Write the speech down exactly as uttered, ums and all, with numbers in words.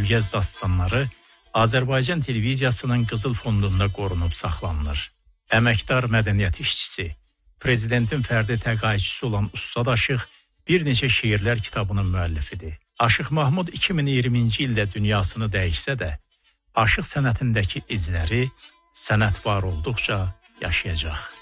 Gülgəz dastanları Azərbaycan televiziyasının qızıl fondunda qorunub saxlanılır. Əməkdar mədəniyyət işçisi, prezidentin fərdi təqaüdçüsü olan Ustad Aşıq bir neçə şeirlər kitabının müəllifidir. Aşıq Mahmud iki min iyirminci ildə dünyasını dəyişsə də, aşıq sənətindəki izləri sənət var olduqca yaşayacaq.